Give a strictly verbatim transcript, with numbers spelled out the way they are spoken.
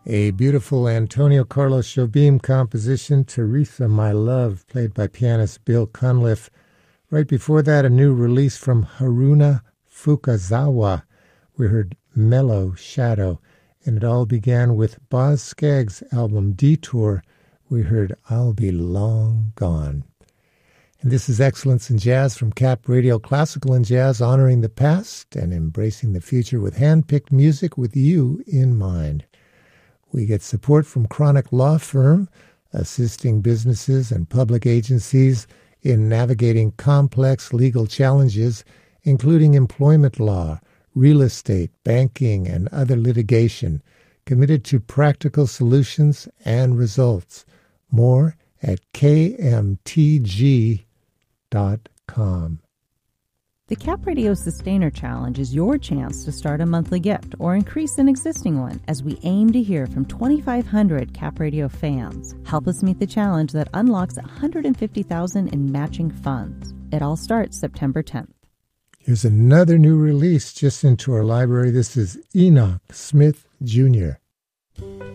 A beautiful Antonio Carlos Jobim composition, Teresa My Love, played by pianist Bill Cunliffe. Right before that, a new release from Haruna Fukazawa. We heard Mellow Shadow, and it all began with Boz Scaggs' album Detour. We heard I'll Be Long Gone. And this is Excellence in Jazz from Cap Radio, classical and jazz, honoring the past and embracing the future with hand-picked music with you in mind. We get support from Chronic Law Firm, assisting businesses and public agencies in navigating complex legal challenges, including employment law, real estate, banking, and other litigation, committed to practical solutions and results. More at k m t g dot com. The Cap Radio Sustainer Challenge is your chance to start a monthly gift or increase an existing one as we aim to hear from twenty-five hundred Cap Radio fans. Help us meet the challenge that unlocks one hundred fifty thousand dollars in matching funds. It all starts September tenth. Here's another new release just into our library. This is Enoch Smith Junior